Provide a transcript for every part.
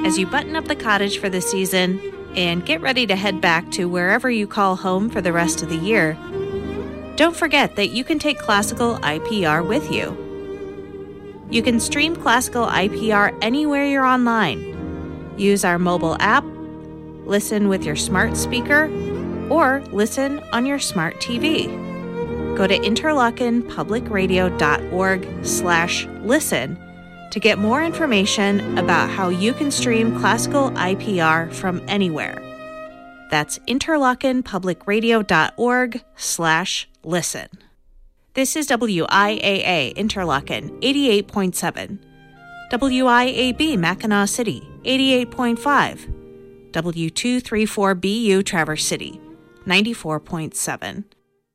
As you button up the cottage for the season and get ready to head back to wherever you call home for the rest of the year, don't forget that you can take Classical IPR with you. You can stream Classical IPR anywhere you're online. Use our mobile app, listen with your smart speaker, or listen on your smart TV. Go to interlochenpublicradio.org/listen to get more information about how you can stream Classical IPR from anywhere. That's interlochenpublicradio.org/listen. This is WIAA Interlochen 88.7, WIAB Mackinac City 88.5, W234BU Traverse City 94.7.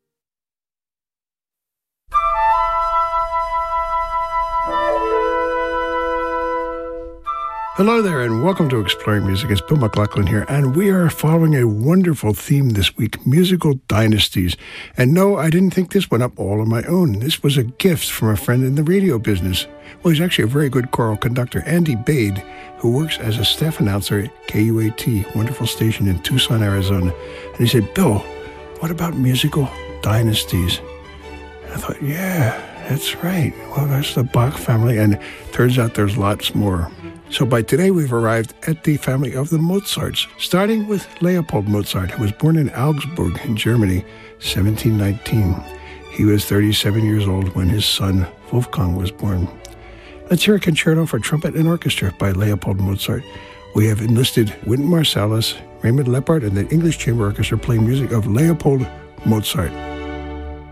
Hello there, and welcome to Exploring Music. It's Bill McLaughlin here, and we are following a wonderful theme this week, musical dynasties. And no, I didn't think this one up all on my own. This was a gift from a friend in the radio business. Well, he's actually a very good choral conductor, Andy Bade, who works as a staff announcer at KUAT, wonderful station in Tucson, Arizona. And he said, Bill, what about musical dynasties? And I thought, yeah, that's right. Well, that's the Bach family, and turns out there's lots more. So by today, we've arrived at the family of the Mozarts, starting with Leopold Mozart, who was born in Augsburg in Germany, 1719. He was 37 years old when his son Wolfgang was born. Let's hear a concerto for trumpet and orchestra by Leopold Mozart. We have enlisted Wynton Marsalis, Raymond Leppard, and the English Chamber Orchestra playing music of Leopold Mozart.